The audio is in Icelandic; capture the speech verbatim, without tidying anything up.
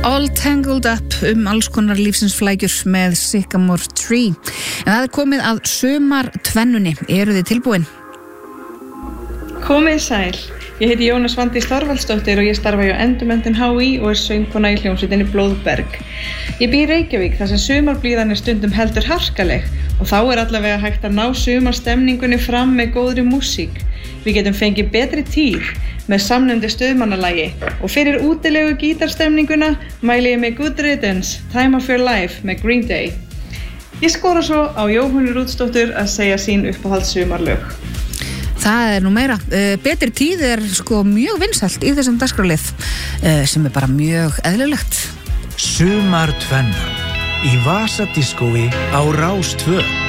All Tangled Up um alls konar lífsins flækjur með Sycamore Tree. En það er komið að sumar tvennunni. Eru þið tilbúin? Komið sæl. Ég heiti Jóna Svandís Þorvaldsdóttir og ég starfa hjá Endurmenntun H I og er söngkona í hljómsveitinni Blóðberg. Ég bý í Reykjavík þar sem sumarblíðan er stundum heldur harkaleg og þá er allavega hægt að ná sumarstemningunni fram með góðri músík. Við getum fengið betri tíð með samnefndu stuðmannalagi og fyrir útilegu gítarstemninguna mæli ég með Good Riddance, Time of Your Life með Green Day. Ég skora svo á Jóhönnu Rútsdóttur að segja sín uppáhalds sumarlög. Það er nú meira. Uh, betri tíð er sko mjög vinsælt í þessum dagskrárlið uh, sem er bara mjög eðlilegt. Sumar tvennan í Vasadiskói á Rás tvö.